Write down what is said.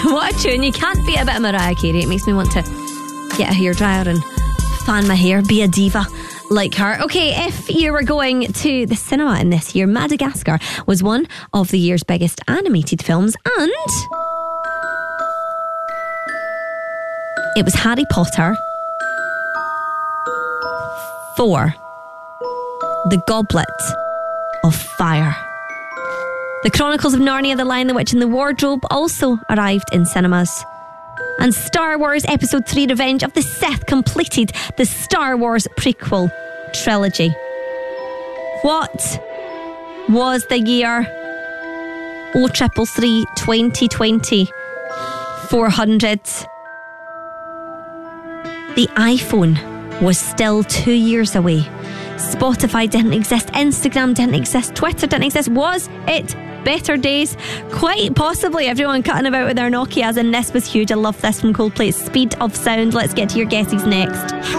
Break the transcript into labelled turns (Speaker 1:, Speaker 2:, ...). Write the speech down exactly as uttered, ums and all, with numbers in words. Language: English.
Speaker 1: What a tune. You can't beat a bit of Mariah Carey. It makes me want to get a hairdryer and fan my hair, be a diva like her. Okay, if you were going to the cinema in this year, Madagascar was one of the year's biggest animated films, and it was Harry Potter for the Goblet of Fire. The Chronicles of Narnia, The Lion, the Witch and the Wardrobe also arrived in cinemas. And Star Wars Episode three Revenge of the Sith completed the Star Wars prequel trilogy. What was the year? Oh, triple three, twenty twenty, four hundred. The iPhone was still two years away. Spotify didn't exist. Instagram didn't exist. Twitter didn't exist. Was it better days? Quite possibly. Everyone cutting about with their Nokias, and this was huge. I love this from Coldplay. Speed of Sound. Let's get to your guesses next.